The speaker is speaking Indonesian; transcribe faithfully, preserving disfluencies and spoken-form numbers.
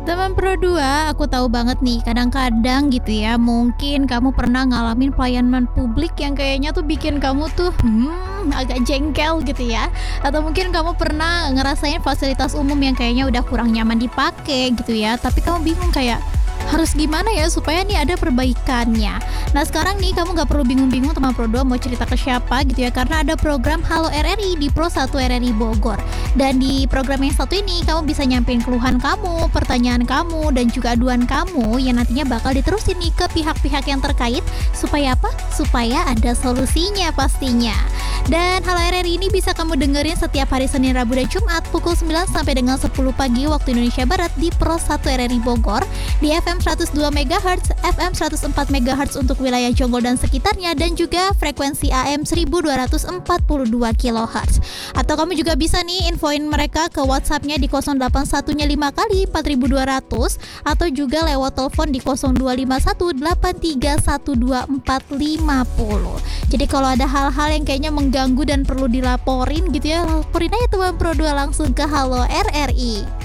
Teman Pro dua, aku tahu banget nih, kadang-kadang gitu ya, mungkin kamu pernah ngalamin pelayanan publik yang kayaknya tuh bikin kamu tuh, hmm, agak jengkel gitu ya. Atau mungkin kamu pernah ngerasain fasilitas umum yang kayaknya udah kurang nyaman dipakai gitu ya, tapi kamu bingung kayak, harus gimana ya supaya nih ada perbaikannya. Nah sekarang nih kamu gak perlu bingung-bingung teman Pro dua mau cerita ke siapa gitu ya, karena ada program Halo R R I di Pro satu R R I Bogor. Dan di program yang satu ini kamu bisa nyampein keluhan kamu, pertanyaan kamu, dan juga aduan kamu yang nantinya bakal diterusin nih ke pihak-pihak yang terkait. Supaya apa? Supaya ada solusinya pastinya. Dan Halo R R I ini bisa kamu dengerin setiap hari Senin, Rabu, dan Jumat pukul sembilan sampai dengan sepuluh pagi waktu Indonesia Barat di Pro satu R R I Bogor, di F M seratus dua megahertz, F M seratus empat megahertz untuk wilayah Jonggol dan sekitarnya, dan juga frekuensi A M seribu dua ratus empat puluh dua kilohertz. Atau kamu juga bisa nih infoin mereka ke WhatsApp-nya di nol delapan satu lima kali empat ribu dua ratus, atau juga lewat telepon di nol dua lima satu delapan tiga satu dua empat lima nol. Jadi kalau ada hal-hal yang kayaknya mengganggu dan perlu dilaporin gitu ya, laporin aja teman Pro dua langsung ke Halo R R I.